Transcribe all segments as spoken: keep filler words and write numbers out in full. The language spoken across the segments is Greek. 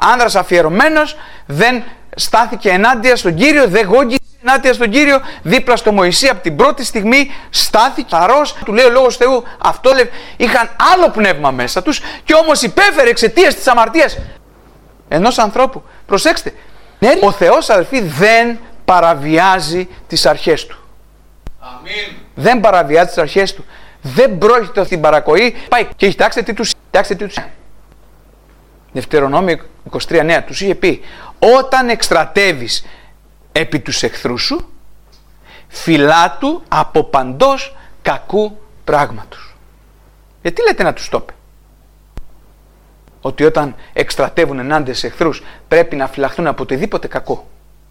άνδρας αφιερωμένος, δεν στάθηκε ενάντια στον Κύριο, δεν γόγγισε ενάντια στον Κύριο, δίπλα στο Μωυσή από την πρώτη στιγμή στάθηκε θαρός, του λέει ο λόγος Θεού, αυτό λέει, είχαν άλλο πνεύμα μέσα τους και όμως υπέφερε εξαιτίας της αμαρτίας ενός ανθρώπου. Προσέξτε, ο Θεός, αδελφοί, δεν παραβιάζει τις αρχές του. Αμήν. Δεν παραβιάζει τις αρχές του. Δεν πρόκειται στην παρακοή. Πάει και κοιτάξτε τι τους, κοιτάξτε τι τους. Δευτερονόμιο είκοσι τρία νέα τους είχε πει, όταν εκστρατεύεις επί τους εχθρούς σου, φυλάτου από παντός κακού πράγματος. Γιατί λέτε να τους το πει? Ότι όταν εκστρατεύουν ενάντια σε εχθρούς πρέπει να φυλαχθούν από οτιδήποτε κακό.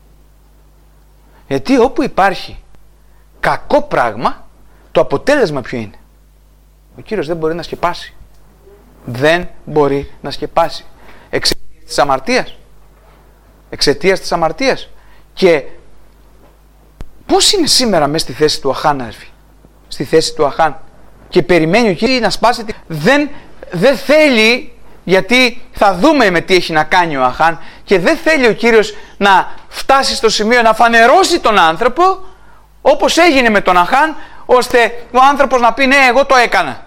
Γιατί όπου υπάρχει κακό πράγμα, το αποτέλεσμα ποιο είναι? Ο Κύριος δεν μπορεί να σκεπάσει. Δεν μπορεί να σκεπάσει. Εξαιτίας της αμαρτίας. Εξαιτίας της αμαρτίας. Και πώς είναι σήμερα μέσα στη θέση του Αχάν, αδελφοί? Στη θέση του Αχάν. Και περιμένει ο Κύριος να σπάσει. Δεν, δεν θέλει, γιατί θα δούμε με τι έχει να κάνει ο Αχάν, και δεν θέλει ο Κύριος να φτάσει στο σημείο να φανερώσει τον άνθρωπο, όπως έγινε με τον Αχάν, ώστε ο άνθρωπος να πει ναι, εγώ το έκανα.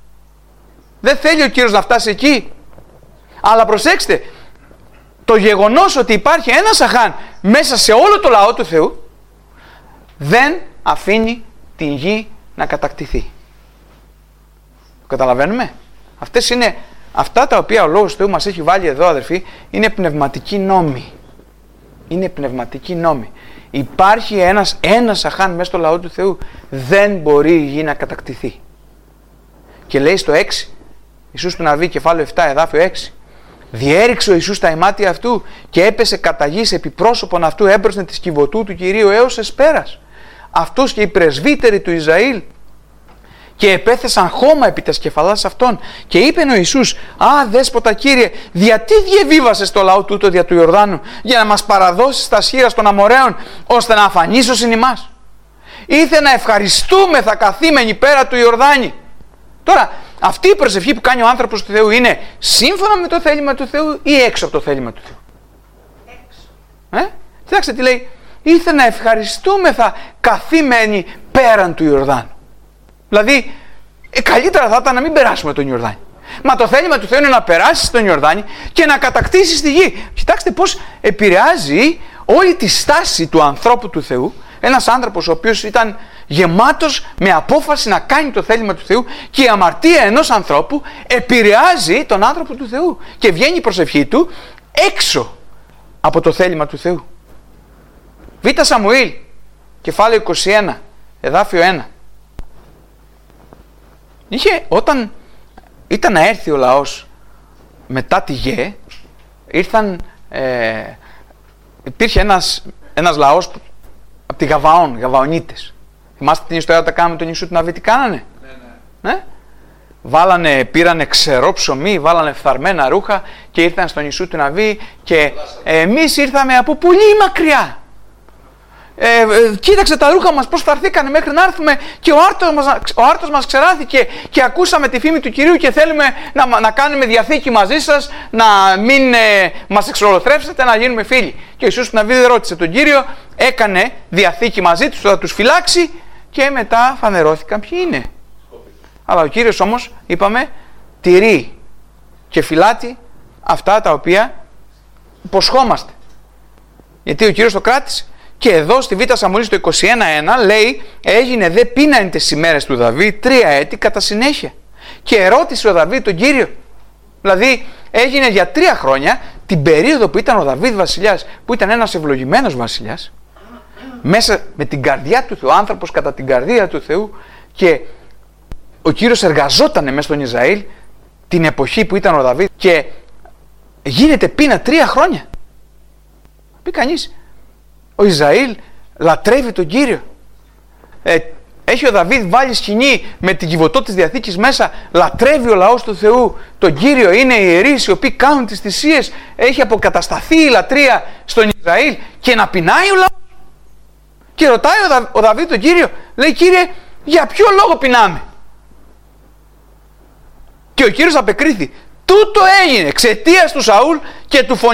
Δεν θέλει ο Κύριος να φτάσει εκεί. Αλλά προσέξτε, το γεγονός ότι υπάρχει ένας Αχάν μέσα σε όλο το λαό του Θεού δεν αφήνει την γη να κατακτηθεί. Το καταλαβαίνουμε? Αυτές είναι, αυτά τα οποία ο Λόγος του Θεού μας έχει βάλει εδώ, αδερφοί, είναι πνευματικοί νόμοι. Είναι πνευματικοί νόμοι. Υπάρχει ένας, ένας Αχάν μέσα στο λαό του Θεού, δεν μπορεί η γη να κατακτηθεί. Και λέει στο έξι, Ιησούς του Ναβί, κεφάλαιο επτά, εδάφιο έξι, διέριξε ο Ιησούς τα ημάτια αυτού και έπεσε κατά γης επί πρόσωπον αυτού έμπροσθεν της κυβωτού του Κυρίου έως εσπέρας. Αυτός και οι πρεσβύτεροι του Ισραήλ και επέθεσαν χώμα επί τας κεφαλάς αυτών. Και είπε ο Ιησούς, α, δέσποτα Κύριε, γιατί διεβίβασες το λαό τούτο δια του Ιορδάνου, για να μας παραδώσεις τα σχήρας των Αμοραίων, ώστε να αφανίσωσιν ημάς? Ήθε να ευχαριστούμε θα καθήμενοι πέρα του Ιορδάνη. Τώρα, αυτή η προσευχή που κάνει ο άνθρωπος του Θεού είναι σύμφωνα με το θέλημα του Θεού ή έξω από το θέλημα του Θεού? Έξω. Ε? Κοιτάξτε τι λέει, ήθε να ευχαριστούμε θα καθήμενοι πέραν του Ιορδάνου. Δηλαδή, ε, καλύτερα θα ήταν να μην περάσουμε τον Ιορδάνη. Μα το θέλημα του Θεού είναι να περάσεις τον Ιορδάνη και να κατακτήσεις τη γη. Κοιτάξτε πώς επηρεάζει όλη τη στάση του ανθρώπου του Θεού. Ένας άνθρωπος ο οποίος ήταν γεμάτος με απόφαση να κάνει το θέλημα του Θεού, και η αμαρτία ενός ανθρώπου επηρεάζει τον άνθρωπο του Θεού και βγαίνει η προσευχή του έξω από το θέλημα του Θεού. Β Σαμουήλ, κεφάλαιο είκοσι ένα, εδάφιο ένα. Είχε, όταν ήταν να έρθει ο λαός μετά τη Γε, ήρθαν, ε, υπήρχε ένας, ένας λαός από τη Γαβαών, Γαβαονίτες. Θυμάστε την ιστορία όταν κάναμε τον Ιησού του Ναβί, τι κάνανε? Ναι, ναι. ναι? Βάλανε, πήρανε ξερό ψωμί, βάλανε φθαρμένα ρούχα και ήρθαν στον Ιησού του Ναβί, και ε, εμείς ήρθαμε από πολύ μακριά. Ε, ε, κοίταξε τα ρούχα μας πώς φθαρθήκανε μέχρι να έρθουμε, και ο άρτος μας, ο άρτος μας ξεράθηκε και ακούσαμε τη φήμη του Κυρίου και θέλουμε να, να κάνουμε διαθήκη μαζί σας, να μην ε, μας εξολοθρεύσετε, να γίνουμε φίλοι. Και ο Ιησούς του Ναβί δεν ρώτησε τον Κύριο, έκανε διαθήκη μαζί τους, θα τους φυλάξει, και μετά φανερώθηκαν ποιοι είναι. Αλλά ο Κύριος όμως, είπαμε, τηρεί και φυλάτει αυτά τα οποία υποσχόμαστε. Γιατί ο Κύριος το κράτησε. Και εδώ στη Β Σαμουήλ στο είκοσι ένα ένα λέει, έγινε δε πείνα εν τες ημέρες του Δαβίδ τρία έτη κατά συνέχεια. Και ερώτησε ο Δαβίδ τον Κύριο. Δηλαδή έγινε για τρία χρόνια, την περίοδο που ήταν ο Δαβίδ βασιλιάς, που ήταν ένας ευλογημένος βασιλιάς, μέσα με την καρδιά του Θεού, άνθρωπος κατά την καρδία του Θεού, και ο Κύριος εργαζότανε μέσα στον Ισραήλ την εποχή που ήταν ο Δαβίδ, και γίνεται πείνα τρία χρόνια. Πει κανείς, ο Ισραήλ λατρεύει τον Κύριο. Ε, έχει ο Δαβίδ βάλει σκηνή με την κυβωτό της Διαθήκης μέσα, λατρεύει ο λαός του Θεού τον Κύριο, είναι ιερείς οι οποίοι κάνουν τις θυσίες, έχει αποκατασταθεί η λατρεία στον Ισραήλ, και να πεινάει ο λαός. Και ρωτάει ο, Δα, ο Δαβίδ τον Κύριο, λέει, Κύριε, για ποιο λόγο πεινάμε? Και ο Κύριος απεκρίθη, τούτο έγινε εξαιτίας του Σαούλ και του φωνή